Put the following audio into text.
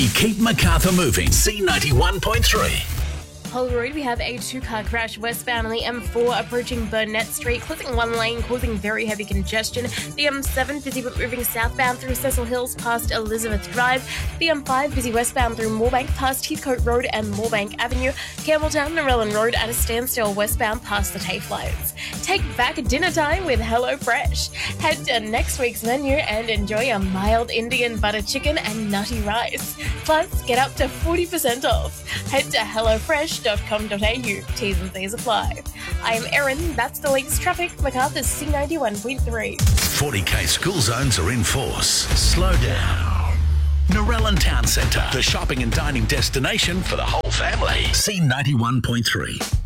We keep Macarthur moving. C91.3. Hull Road, we have a two-car crash westbound on the M4 approaching Burnett Street, closing one lane, causing very heavy congestion. The M7 busy but moving southbound through Cecil Hills past Elizabeth Drive. The M5 busy westbound through Moorebank past Heathcote Road and Moorebank Avenue. Campbelltown Narellan Road at a standstill westbound past the TAFE lights. Take back dinner time with HelloFresh. Head to next week's menu and enjoy a mild Indian butter chicken and nutty rice. Plus, get up to 40% off. Head to hellofresh.com.au. T's and C's apply. I am Erin. That's the latest traffic. Macarthur's C91.3. 40k school zones are in force. Slow down. Narellan Town Centre, the shopping and dining destination for the whole family. C91.3.